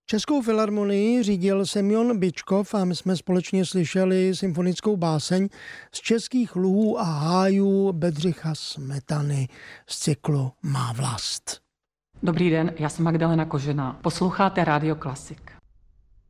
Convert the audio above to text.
Českou filharmonii řídil Semjon Byčkov a my jsme společně slyšeli symfonickou báseň z Českých luhů a hájů Bedřicha Smetany z cyklu Má vlast. Dobrý den, já jsem Magdalena Kožená. Posloucháte Rádio Klasik.